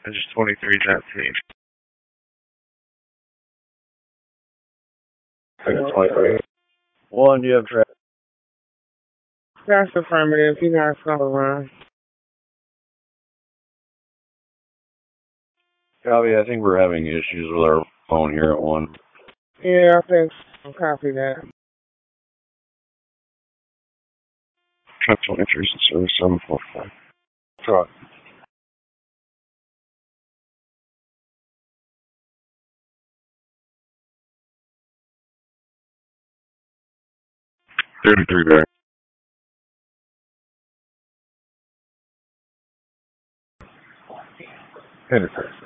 It's just 2319. It's 23. One, you have traffic. That's affirmative. You guys go around. Copy, I think we're having issues with our phone here at 1. Yeah, I think so. Copy that. Truck 23 service 745. Truck. 33 back. Henderson.